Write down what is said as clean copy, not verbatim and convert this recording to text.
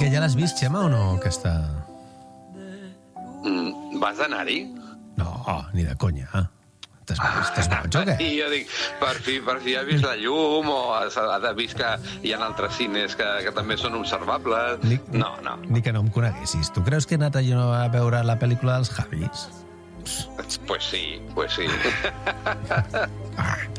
Que ja l'has vist, Xema, o no, aquesta? Vas anar-hi? No, ni de conya. Estàs boig o què? I jo dic, per fi ha vist la llum, o ha vist que hi ha altres cines que també són observables. No. Ni que no em coneguessis. Tu creus que he anat jo a veure la pel·lícula dels Javis? Pues sí.